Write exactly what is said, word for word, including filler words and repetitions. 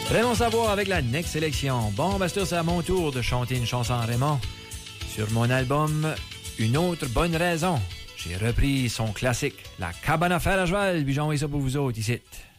Raymond Savoie avec la Next Sélection. Bon, ben c'est à mon tour de chanter une chanson à Raymond. Sur mon album, Une autre bonne raison, j'ai repris son classique, La cabane à fer à cheval, puis j'ai envoyé ça pour vous autres ici.